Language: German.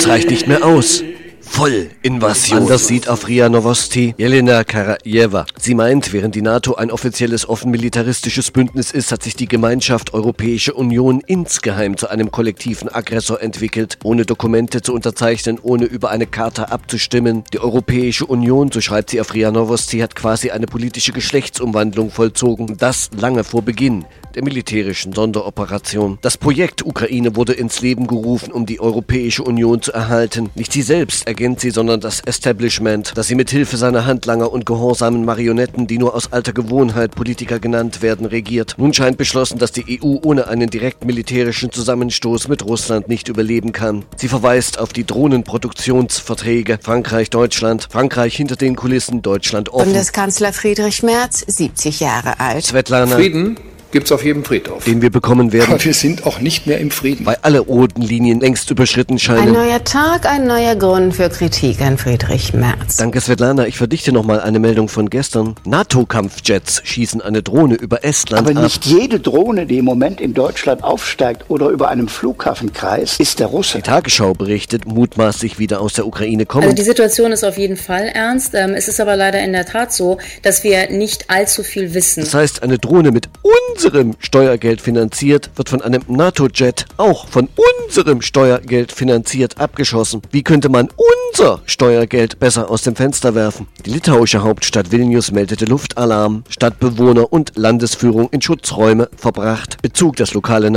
Es reicht nicht mehr aus. Vollinvasion. Anders sieht auf RIA Novosti Jelena Karajeva. Sie meint, während die NATO ein offizielles offen militaristisches Bündnis ist, hat sich die Gemeinschaft Europäische Union insgeheim zu einem kollektiven Aggressor entwickelt, ohne Dokumente zu unterzeichnen, ohne über eine Charta abzustimmen. Die Europäische Union, so schreibt sie auf RIA Novosti, hat quasi eine politische Geschlechtsumwandlung vollzogen. Das lange vor Beginn der militärischen Sonderoperation. Das Projekt Ukraine wurde ins Leben gerufen, um die Europäische Union zu erhalten. Nicht sie selbst ergänzt sie, sondern das Establishment, das sie mit Hilfe seiner Handlanger und gehorsamen Marionetten, die nur aus alter Gewohnheit Politiker genannt werden, regiert. Nun scheint beschlossen, dass die EU ohne einen direkten militärischen Zusammenstoß mit Russland nicht überleben kann. Sie verweist auf die Drohnenproduktionsverträge. Frankreich, Deutschland. Frankreich hinter den Kulissen, Deutschland offen. Bundeskanzler Friedrich Merz, 70 Jahre alt. Svetlana. Frieden gibt's auf jedem Friedhof. Den wir bekommen werden. Aber wir sind auch nicht mehr im Frieden. Weil alle roten Linien längst überschritten scheinen. Ein neuer Tag, ein neuer Grund für Kritik an Friedrich Merz. Danke, Svetlana. Ich verdichte nochmal eine Meldung von gestern. NATO-Kampfjets schießen eine Drohne über Estland ab. Aber nicht ab. Jede Drohne, die im Moment in Deutschland aufsteigt oder über einem Flughafenkreis, ist der Russe. Die Tagesschau berichtet, mutmaßlich wieder aus der Ukraine kommen. Also die Situation ist auf jeden Fall ernst. Es ist aber leider in der Tat so, dass wir nicht allzu viel wissen. Das heißt, eine Drohne mit unserem Steuergeld finanziert, wird von einem NATO-Jet auch von unserem Steuergeld finanziert abgeschossen. Wie könnte man unser Steuergeld besser aus dem Fenster werfen? Die litauische Hauptstadt Vilnius meldete Luftalarm. Stadtbewohner und Landesführung in Schutzräume verbracht. Bezug das lokale